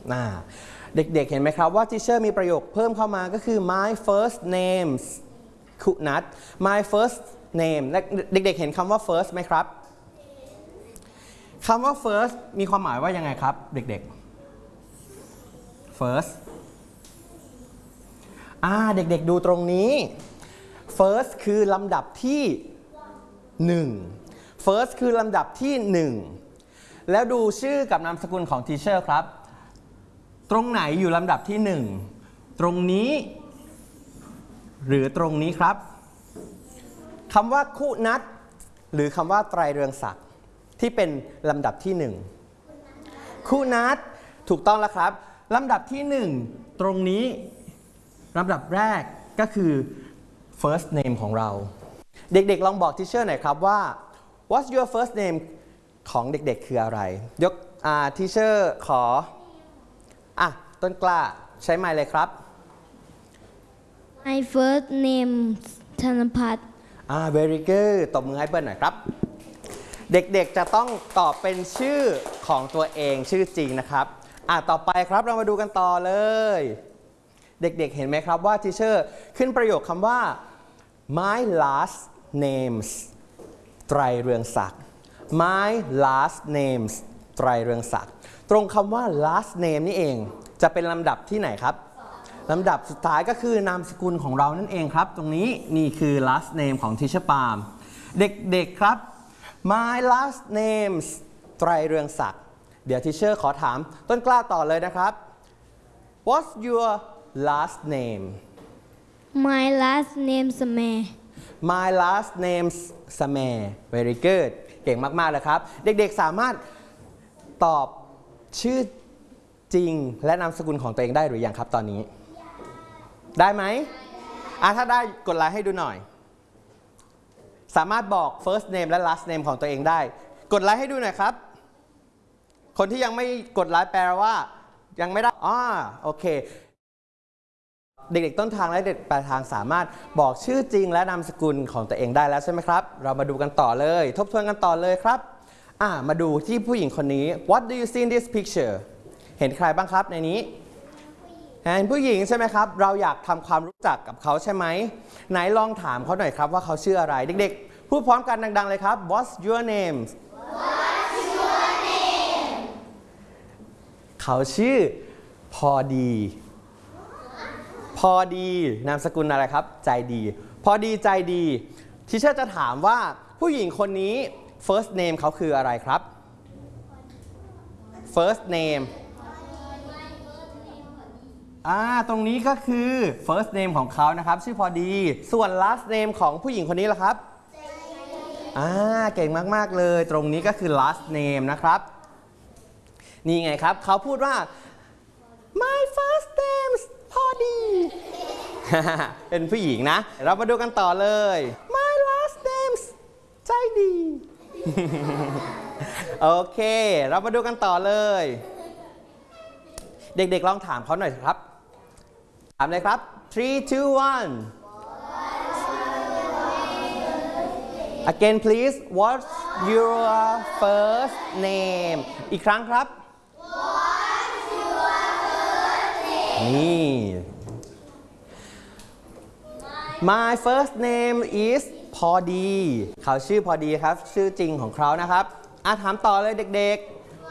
เด็กๆเห็นไหมครับว่า teacher มีประโยคเพิ่มเข้ามาก็คือ my first name คุณนัท my first name เด็กๆเห็นคำว่า first ไหมครับคำว่า first มีความหมายว่ายังไงครับเด็กๆ first เด็กๆดูตรงนี้ first คือลำดับที่1 first คือลำดับที่1แล้วดูชื่อกับนามสกุลของ teacher ครับตรงไหนอยู่ลำดับที่1ตรงนี้หรือตรงนี้ครับคำว่าคุณัทหรือคำว่าไตรเรืองศักดิ์ที่เป็นลำดับที่1คุณัทถูกต้องแล้วครับลำดับที่1ตรงนี้ลำดับแรกก็คือ first name ของเราเด็กๆลองบอก teacher หน่อยครับว่า what's your first name ของเด็กๆคืออะไรยกteacher ขอต้นกล้าใช้ไมค์เลยครับ My first name ธนภัทร very good ตบมือให้เปิ้ลหน่อยครับเด็กๆจะต้องตอบเป็นชื่อของตัวเองชื่อจริงนะครับต่อไปครับเรามาดูกันต่อเลยเด็กๆเห็นไหมครับว่าทีเชอร์ขึ้นประโยคคำว่า my last names ไตรเรืองศักดิ์ my last names ไตรเรืองศักดิ์ตรงคำว่า last name นี่เองจะเป็นลำดับที่ไหนครับลำดับสุดท้ายก็คือนามสกุลของเรานั่นเองครับตรงนี้นี่คือ last name ของ Teacher Palm เด็กๆครับ my last names ไตรเรืองศักดิ์เดี๋ยว Teacher ขอถามต้นกล้าต่อเลยนะครับ what's your last name My last name สแม my last name สแม very good เก่งมากๆเลยครับเด็กๆสามารถตอบชื่อจริงและนามสกุลของตัวเองได้หรือยังครับตอนนี้ได้ไหมถ้าได้กดไลค์ให้ดูหน่อยสามารถบอก first name และ last name ของตัวเองได้กดไลค์ให้ดูหน่อยครับคนที่ยังไม่กดไลค์แปลว่ายังไม่ได้โอเคเด็กๆต้นทางและเด็กปลายทางสามารถบอกชื่อจริงและนามสกุลของตัวเองได้แล้วใช่ไหมครับเรามาดูกันต่อเลยทบทวนกันต่อเลยครับมาดูที่ผู้หญิงคนนี้ What do you see in this picture เห็นใครบ้างครับในนี้เห็นผู้หญิงใช่ไหมครับเราอยากทำความรู้จักกับเขาใช่ไหมไหนลองถามเขาหน่อยครับว่าเขาชื่ออะไรเด็กๆพูดพร้อมกันดังๆเลยครับ What's your name เขาชื่อพอดีนามสกุลอะไรครับใจดีพอดีใจดีทีเชอร์จะถามว่าผู้หญิงคนนี้ first name เขาคืออะไรครับ first name ตรงนี้ก็คือ first name ของเขานะครับชื่อพอดีส่วน last name ของผู้หญิงคนนี้ล่ะครับเก่งมากๆเลยตรงนี้ก็คือ last name นะครับนี่ไงครับเขาพูดว่า my first name พอดี เป็นผู้หญิงนะเรามาดูกันต่อเลย my last name ใจดี โอเคเรามาดูกันต่อเลยเด็กๆลองถามเขาหน่อยครับถามเลยครับ 3 2 1 again please what's your first name อีกครั้งครับนี่ my first name is พอดีเขาชื่อพอดีครับชื่อจริงของเขานะครับถามต่อเลยเด็ก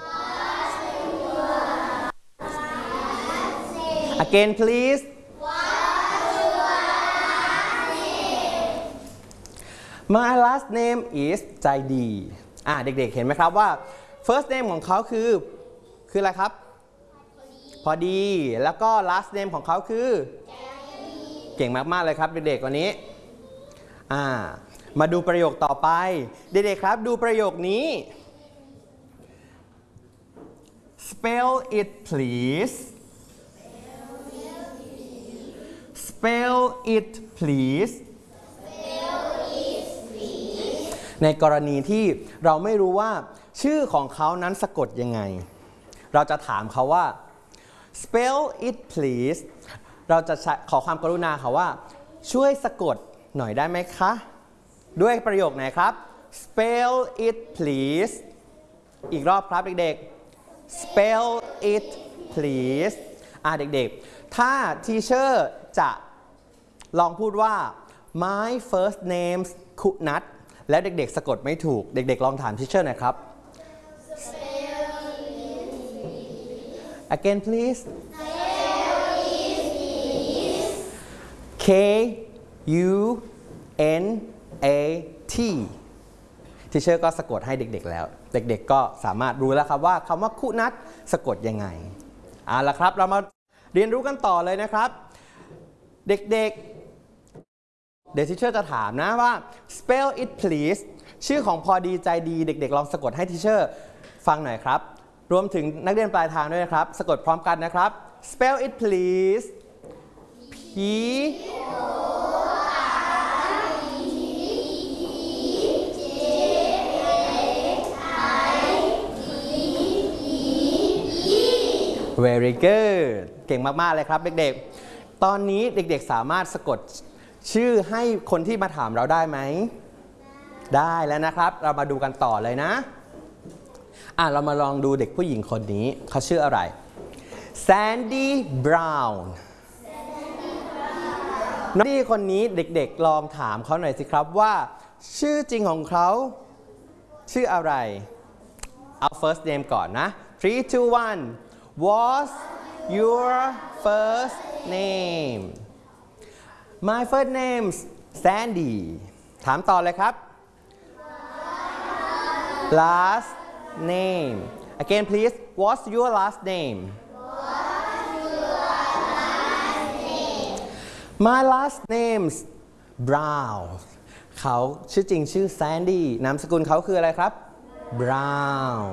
ๆ again please my last name is ใจดีเด็กๆเห็นไหมครับว่า first name ของเขาคืออะไรครับพอดีแล้วก็ last name ของเขาคือเก่งมากๆเลยครับเด็กๆวันนี้มาดูประโยคต่อไปเด็กๆครับดูประโยคนี้ spell it please spell it please ในกรณีที่เราไม่รู้ว่าชื่อของเขานั้นสะกดยังไงเราจะถามเขาว่า spell it please เราจะขอความกรุณาค่ะว่าช่วยสะกดหน่อยได้ไหมคะด้วยประโยคไหนครับ spell it please อีกรอบครับเด็กๆ spell it please เด็กๆถ้า teacher จะลองพูดว่า my first name's คุณนัทแล้วเด็กๆสะกดไม่ถูกเด็กๆลองถาม teacher หน่อยครับ again please K U N A T ทีเชอร์ก็สะกดให้เด็กๆแล้วเด็กๆก็สามารถรู้แล้วครับว่าคำว่าคุณนัทสะกดยังไงละครับเรามาเรียนรู้กันต่อเลยนะครับเด็กๆเดี๋ยวทีเชอร์จะถามนะว่า spell it please ชื่อของพอดีใจดีเด็กๆลองสะกดให้ทีเชอร์ฟังหน่อยครับรวมถึงนักเรียนปลายทางด้วยนะครับสะกดพร้อมกันนะครับ spell it please P Very good เก่งมากๆเลยครับเด็กๆตอนนี้เด็กๆสามารถสะกดชื่อให้คนที่มาถามเราได้ไหมได้แล้วนะครับเรามาดูกันต่อเลยนะเรามาลองดูเด็กผู้หญิงคนนี้เขาชื่ออะไร Sandy Brown น้องดีคนนี้เด็กๆลองถามเขาหน่อยสิครับว่าชื่อจริงของเขาชื่ออะไรเอา first name ก่อนนะ 3 2 1 What's your first name My first name's Sandy ถามต่อเลยครับ Last name Again please What's your last name My last name's Brown เขาชื่อจริงชื่อ Sandy นามสกุลเขาคืออะไรครับ Brown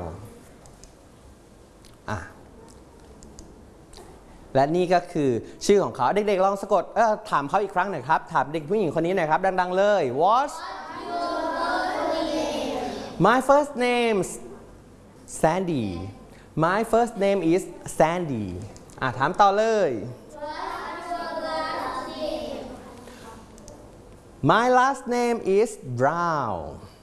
และนี่ก็คือชื่อของเขาเด็กๆลองสะกดถามเขาอีกครั้งหน่อยครับถามเด็กผู้หญิงคนนี้หน่อยครับดังๆเลย What's My first name's Sandy My first name is Sandy ถามต่อเลย My last name is Brown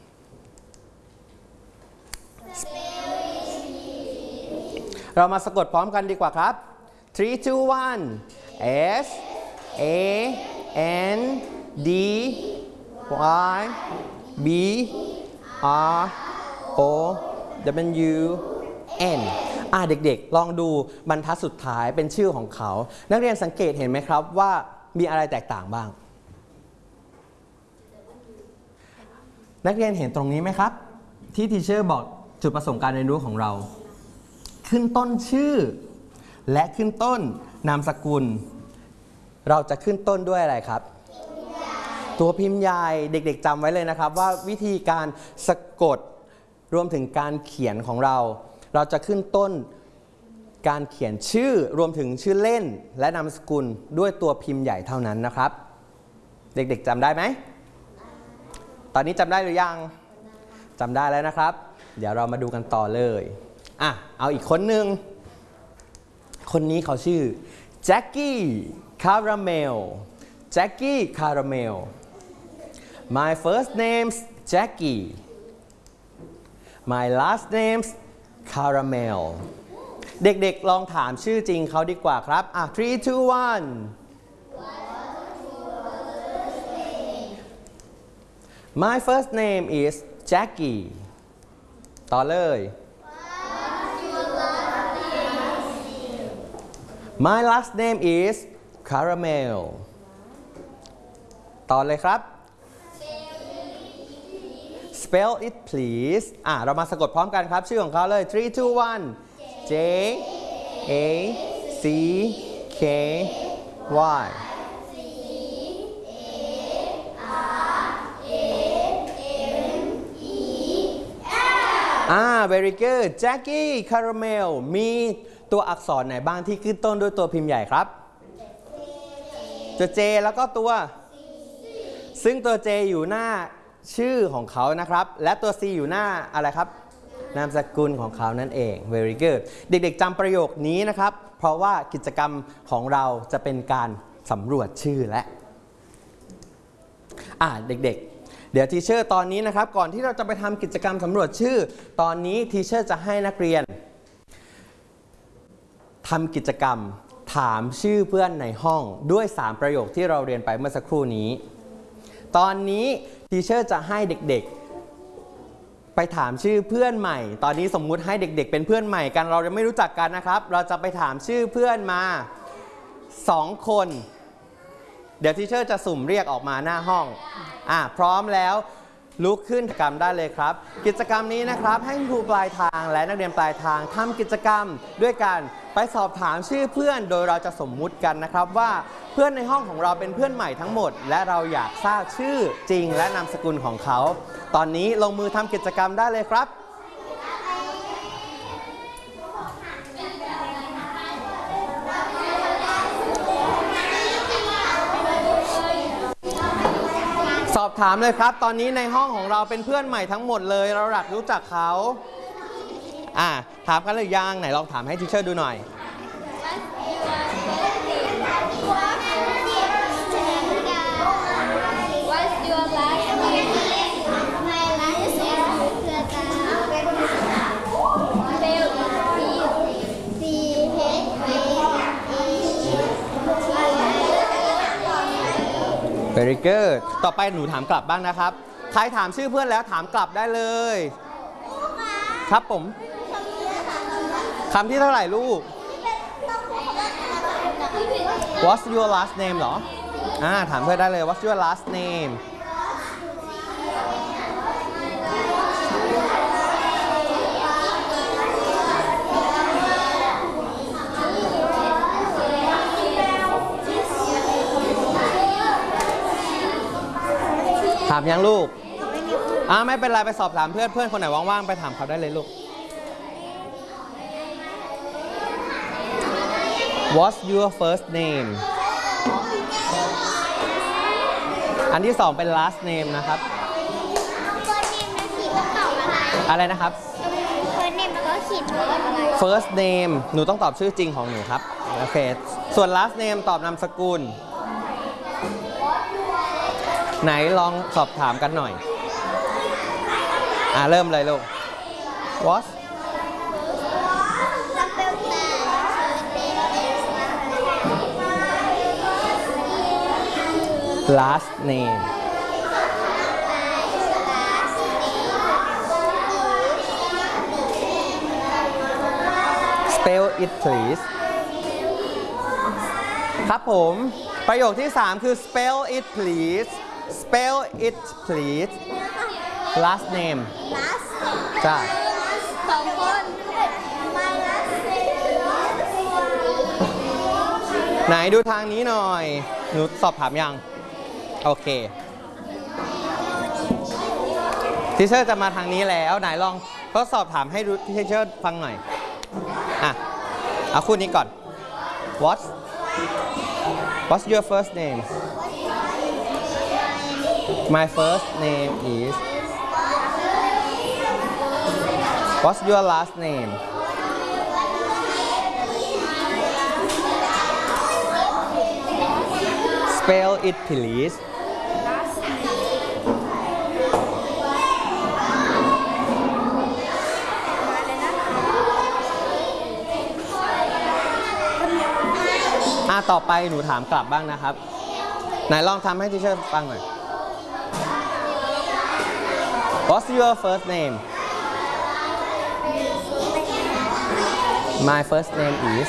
เรามาสะกดพร้อมกันดีกว่าครับ 3 2 1 S A N D Y B R O W N เด็กๆลองดูบรรทัดสุดท้ายเป็นชื่อของเขานักเรียนสังเกตเห็นไหมครับว่ามีอะไรแตกต่างบ้างนักเรียนเห็นตรงนี้ไหมครับที่ทีเชอร์บอกจุดประสงค์การเรียนรู้ของเราขึ้นต้นชื่อและขึ้นต้นนามสกุลเราจะขึ้นต้นด้วยอะไรครับตัวพิมพ์ใหญ่เด็กๆจำไว้เลยนะครับว่าวิธีการสะกดรวมถึงการเขียนของเราจะขึ้นต้นการเขียนชื่อรวมถึงชื่อเล่นและนามสกุลด้วยตัวพิมพ์ใหญ่เท่านั้นนะครับเด็กๆจำได้ไหมตอนนี้จำได้หรือยังจำได้แล้วนะครับเดี๋ยวเรามาดูกันต่อเลยเอาอีกคนหนึ่งคนนี้เขาชื่อแจ็คกี้คาราเมลแจ็คกี้คาราเมล My first name's Jackie My last name's Caramel เด็กๆลองถามชื่อจริงเขาดีกว่าครับ3 2 1 My first name is Jackie ต่อเลย My last name is Caramel ต่อเลยครับ Spell it please เรามาสะกดพร้อมกันครับชื่อของเขาเลย3 2 1 J A C K Y very good Jackie Caramel มีตัวอักษรไหนบ้างที่ขึ้นต้นด้วยตัวพิมพ์ใหญ่ครับตัว J แล้วก็ตัว ซึ่งตัว J อยู่หน้าชื่อของเขานะครับและตัว C อยู่หน้าอะไรครับนามสกุลของเขานั่นเอง very good เด็กๆจำประโยคนี้นะครับเพราะว่ากิจกรรมของเราจะเป็นการสำรวจชื่อและเด็กๆเดี๋ยวทีเชอร์ตอนนี้นะครับก่อนที่เราจะไปทำกิจกรรมสำรวจชื่อตอนนี้ทีเชอร์จะให้นักเรียนทำกิจกรรมถามชื่อเพื่อนในห้องด้วย 3 ประโยคที่เราเรียนไปเมื่อสักครู่นี้ ตอนนี้ทีเชอร์จะให้เด็กๆไปถามชื่อเพื่อนใหม่ ตอนนี้สมมุติให้เด็กๆเป็นเพื่อนใหม่กันเรายังไม่รู้จักกันนะครับเราจะไปถามชื่อเพื่อนมา2 คนเดี๋ยวทีเชอร์จะสุ่มเรียกออกมาหน้าห้องพร้อมแล้วลุกขึ้นกิจกรรมได้เลยครับกิจกรรมนี้นะครับให้ครูปลายทางและนักเรียนปลายทางทำกิจกรรมด้วยการไปสอบถามชื่อเพื่อนโดยเราจะสมมุติกันนะครับว่าเพื่อนในห้องของเราเป็นเพื่อนใหม่ทั้งหมดและเราอยากทราบชื่อจริงและนามสกุลของเขาตอนนี้ลงมือทำกิจกรรมได้เลยครับสอบถามเลยครับตอนนี้ในห้องของเราเป็นเพื่อนใหม่ทั้งหมดเลยเราอยากรู้จักเขาถามกันหรือยังไหนลองถามให้ทีเชอร์ดูหน่อย What's your last name? My last name is Very good ต่อไปหนูถามกลับบ้างนะครับใครถามชื่อเพื่อนแล้วถามกลับได้เลยครับผมคำที่เท่าไหร่ลูก What's your last name เหรอถามเพื่อนได้เลย What's your last name ถามยังลูกไม่เป็นไรไปสอบถามเพื่อนคนไหนว่างๆไปถามเขาได้เลยลูก What's your first name อันที่2เป็น last name นะครับ อะไรนะครับ First name หนูต้องตอบชื่อจริงของหนูครับโอเคส่วน last name ตอบนามสกุลไหนลองสอบถามกันหน่อยเริ่มเลยลูก What last name spell it please ครับผมประโยคที่ 3 คือ spell it please spell it please last name ใช่ไหนดูทางนี้หน่อยหนูสอบถามยังโอเคทีเชอร์จะมาทางนี้แล้วไหนลองทดสอบถามให้ดูทีเชอร์ฟังหน่อยเอาคู่นี้ก่อน What's your first name My first name is What's your last name Spell it please ต่อไปหนูถามกลับบ้างนะครับไหนลองทำให้ทีเชอร์ฟังหน่อย What's your first name My first name is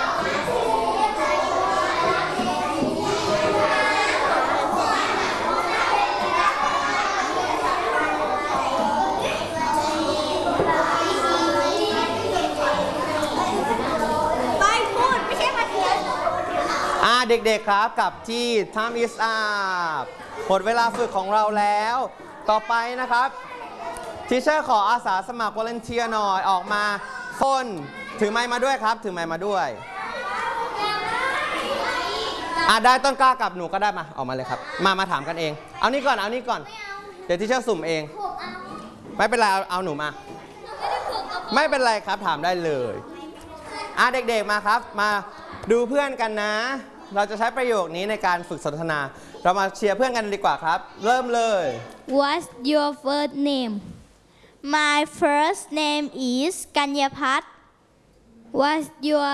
เด็กๆครับกับที่ Time is up หมดเวลาฝึกของเราแล้วต่อไปนะครับทีเชอร์ขออาสาสมัคร Volunteer หน่อยออกมาคนถือไมค์มาด้วยครับถือไมค์มาด้วยได้ต้นกล้ากับหนูก็ได้มาออกมาเลยครับมาถามกันเองเอานี่ก่อนเดี๋ยวทีเชอร์สุ่มเองไม่เป็นไรเอาหนูมาไม่เป็นไรครับถามได้เลยเด็กๆมาครับมาดูเพื่อนกันนะเราจะใช้ประโยคนี้ในการฝึกสนทนาเรามาเชียร์เพื่อนกันดีกว่าครับเริ่มเลย What's your first name My first name is กัญญาพัฒน์ What's your